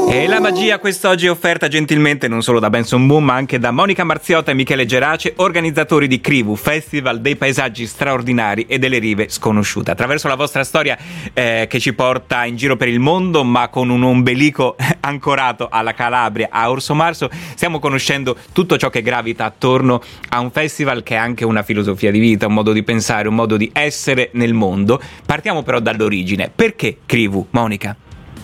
E la magia quest'oggi è offerta gentilmente non solo da Benson Boom ma anche da Monica Marziotta e Michele Gerace, organizzatori di Crivu, Festival dei paesaggi straordinari e delle rive sconosciute. Attraverso la vostra storia che ci porta in giro per il mondo, ma con un ombelico ancorato alla Calabria, a Orso Marso, stiamo conoscendo tutto ciò che gravita attorno a un festival che è anche una filosofia di vita, un modo di pensare, un modo di essere nel mondo. Partiamo però dall'origine. Perché Crivu, Monica?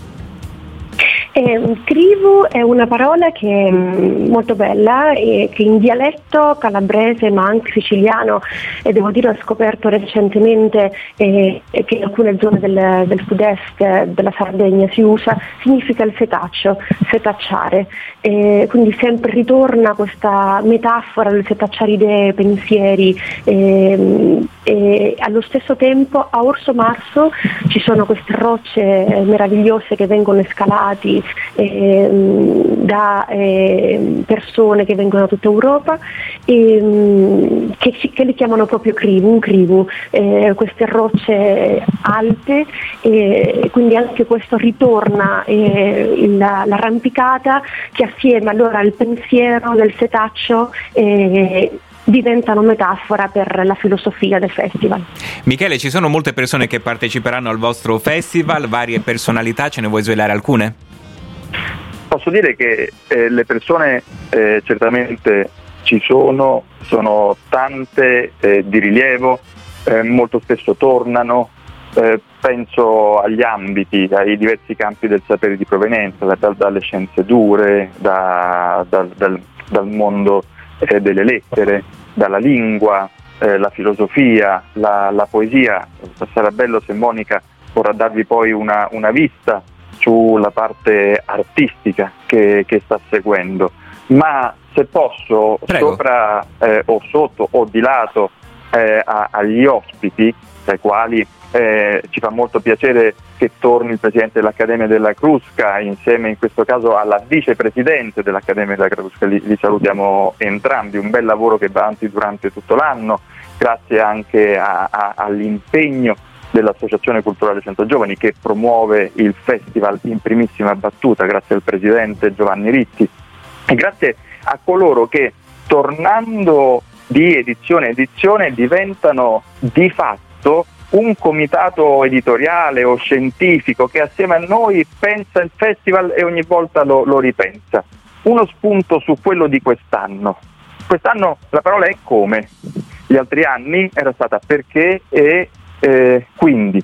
Crivu è una parola che è molto bella e che in dialetto calabrese ma anche siciliano, e devo dire ho scoperto recentemente che in alcune zone del sud-est della Sardegna si usa, significa il setaccio, setacciare, quindi sempre ritorna questa metafora del setacciare idee, pensieri, e allo stesso tempo a Orso Marso ci sono queste rocce meravigliose che vengono scalati da persone che vengono da tutta Europa che li chiamano proprio Crivu, queste rocce alte, quindi anche questo ritorna l'arrampicata che assieme allora al pensiero del setaccio diventano metafora per la filosofia del festival. Michele, ci sono molte persone che parteciperanno al vostro festival, varie personalità, ce ne vuoi svelare alcune? Posso dire che le persone certamente ci sono tante di rilievo, molto spesso tornano, penso agli ambiti, ai diversi campi del sapere di provenienza, dalle scienze dure, dal mondo delle lettere, dalla lingua, la filosofia, la poesia. Sarà bello se Monica vorrà darvi poi una vista sulla parte artistica che sta seguendo, ma se posso, prego, sopra o sotto o di lato agli ospiti, tra i quali ci fa molto piacere che torni il presidente dell'Accademia della Crusca insieme in questo caso alla vicepresidente dell'Accademia della Crusca, li salutiamo entrambi, un bel lavoro che va avanti durante tutto l'anno, grazie anche all'impegno dell'Associazione Culturale 100 Giovani che promuove il festival in primissima battuta, grazie al presidente Giovanni Ritti e grazie a coloro che tornando di edizione a edizione diventano di fatto un comitato editoriale o scientifico che assieme a noi pensa il festival e ogni volta lo ripensa. Uno spunto su quello di quest'anno. Quest'anno la parola è come. Gli altri anni era stata perché e quindi.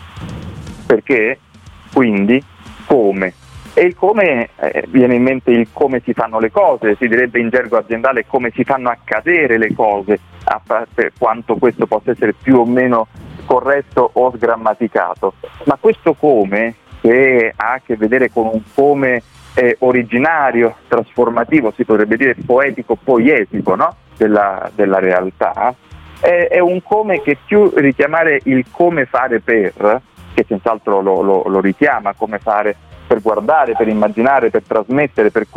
Perché, quindi, come. E il come viene in mente il come si fanno le cose, si direbbe in gergo aziendale come si fanno accadere le cose, per quanto questo possa essere più o meno corretto o sgrammaticato. Ma questo come, che ha a che vedere con un come originario, trasformativo, si potrebbe dire poetico, poietico, no? della realtà, è un come che più richiamare il come fare per, che senz'altro lo richiama, come fare per guardare, per immaginare, per trasmettere, per